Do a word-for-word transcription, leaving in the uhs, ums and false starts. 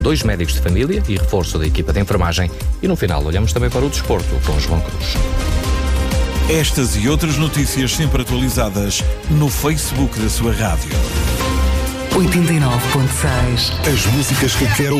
dois médicos de família e reforço da equipa de enfermagem. E no final olhamos também para o desporto com João Cruz. Estas e outras notícias sempre atualizadas no Facebook da sua rádio. oitenta e nove ponto seis. As músicas que quero